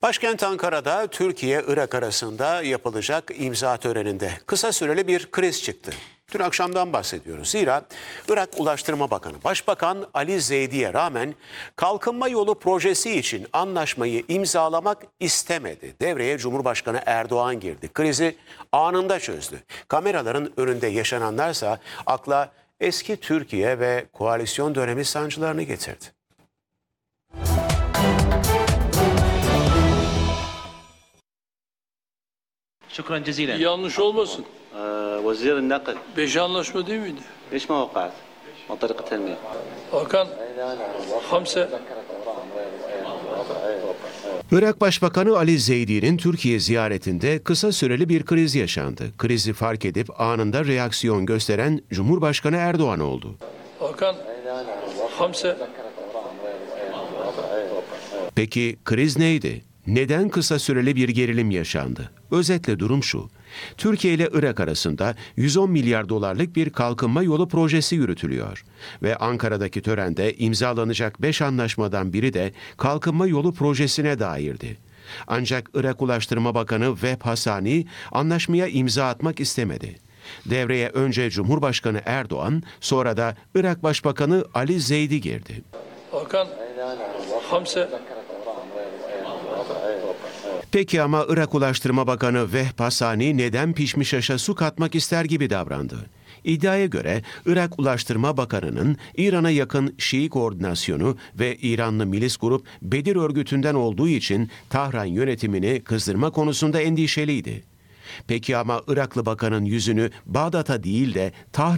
Başkent Ankara'da Türkiye-Irak arasında yapılacak imza töreninde kısa süreli bir kriz çıktı. Dün akşamdan bahsediyoruz. Zira Irak Ulaştırma Bakanı Başbakan Ali Zeydi'ye rağmen kalkınma yolu projesi için anlaşmayı imzalamak istemedi. Devreye Cumhurbaşkanı Erdoğan girdi. Krizi anında çözdü. Kameraların önünde yaşananlarsa akla eski Türkiye ve koalisyon dönemi sancılarını getirdi. شكرا جزيلا. Yanlış olmasın. وزير النقل 5 anlaşma değil miydi? ليش ما وقعت؟ من طريق التنمية. Hakan, Hamse, Irak Başbakanı Ali Zeydi'nin Türkiye ziyaretinde kısa süreli bir kriz yaşandı. Krizi fark edip anında reaksiyon gösteren Cumhurbaşkanı Erdoğan oldu. Hakan, Hamse. Peki kriz neydi? Neden kısa süreli bir gerilim yaşandı? Özetle durum şu. Türkiye ile Irak arasında 110 milyar dolarlık bir kalkınma yolu projesi yürütülüyor. Ve Ankara'daki törende imzalanacak 5 anlaşmadan biri de kalkınma yolu projesine dairdi. Ancak Irak Ulaştırma Bakanı Vehb Hasani anlaşmaya imza atmak istemedi. Devreye önce Cumhurbaşkanı Erdoğan, sonra da Irak Başbakanı Ali Zeydi girdi. Hakan, Hamse. Peki ama Irak Ulaştırma Bakanı Vehb Hasani neden pişmiş aşa su katmak ister gibi davrandı? İddiaya göre Irak Ulaştırma Bakanı'nın İran'a yakın Şii koordinasyonu ve İranlı milis grup Bedir örgütünden olduğu için Tahran yönetimini kızdırma konusunda endişeliydi. Peki ama Iraklı bakanın yüzünü Bağdat'a değil de Tahran'a